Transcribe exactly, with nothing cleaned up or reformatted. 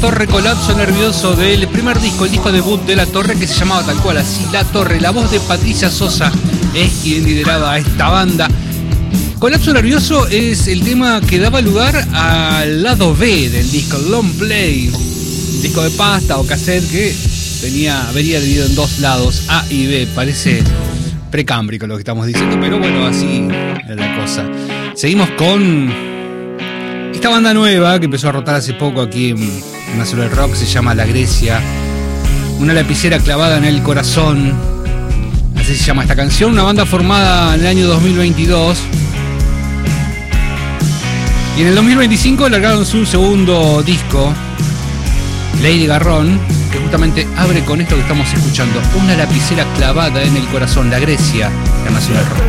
Torre, Colapso Nervioso, del primer disco, el disco debut de La Torre, que se llamaba tal cual así, La Torre. La voz de Patricia Sosa es quien lideraba esta banda. Colapso Nervioso es el tema que daba lugar al lado B del disco, Long Play, disco de pasta o cassette que tenía, venía dividido en dos lados, A y B. Parece precámbrico lo que estamos diciendo, pero bueno, así es la cosa. Seguimos con esta banda nueva que empezó a rotar hace poco aquí en Nacional Rock, se llama La Grecia. Una lapicera clavada en el corazón, así se llama esta canción. Una banda formada en el año dos mil veintidós. Y en el dos mil veinticinco largaron su segundo disco, Lady Garrón, que justamente abre con esto que estamos escuchando. Una lapicera clavada en el corazón, La Grecia, en Nacional Rock.